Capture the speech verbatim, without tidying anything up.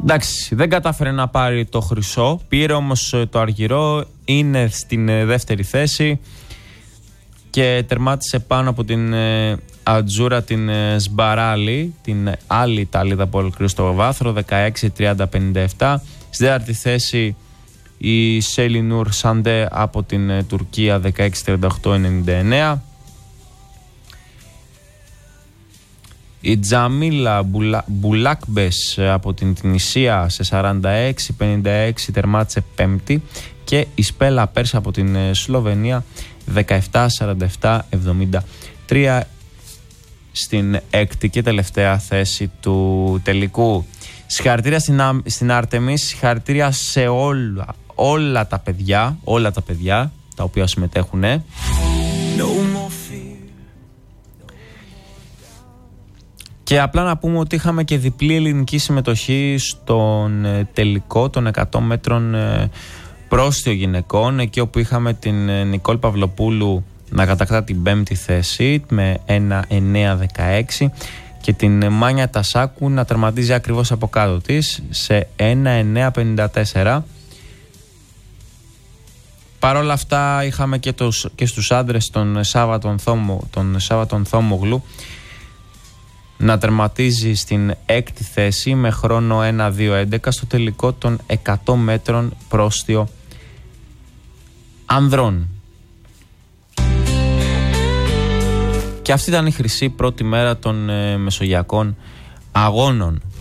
Εντάξει, δεν κατάφερε να πάρει το χρυσό, πήρε όμως το αργυρό, είναι στην δεύτερη θέση και τερμάτισε πάνω από την Ατζούρα την Σμπαράλη, την άλλη Ιταλίδα που ολοκλήρωσε στο βάθρο, δεκαέξι τριάντα πενήντα επτά. Στην τέταρτη θέση η Σέλινουρ Σαντέ από την Τουρκία, δεκαέξι τριάντα οκτώ ενενήντα εννέα. Η Τζαμίλα Μπουλα, Μπουλάκμπες από την Τινησία σε σαράντα έξι πενήντα έξι τερμάτισε πέμπτη και η Σπέλα Πέρσα από την Σλοβενία δεκαεπτά σαράντα επτά εβδομήντα τρία στην έκτη και τελευταία θέση του τελικού. Συγχαρητήρια στην, στην Άρτεμις, συγχαρητήρια σε όλα, όλα τα παιδιά, όλα τα παιδιά τα οποία συμμετέχουν. Και απλά να πούμε ότι είχαμε και διπλή ελληνική συμμετοχή στον τελικό των εκατό μέτρων πρόστιο γυναικών, εκεί όπου είχαμε την Νικόλ Παυλοπούλου να κατακτά την πέμπτη θέση με ένα εννέα δεκαέξι και την Μάνια Τασάκου να τερματίζει ακριβώς από κάτω της σε ένα εννέα πενήντα τέσσερα. Παρ' όλα αυτά είχαμε και, τους, και στους άντρες τον Σάββατον Θόμο, τον Σάββατον Θόμογλου να τερματίζει στην έκτη θέση με χρόνο ένα δύο έντεκα στο τελικό των εκατό μέτρων πρόστιο ανδρών. Και αυτή ήταν η χρυσή πρώτη μέρα των ε, μεσογειακών αγώνων.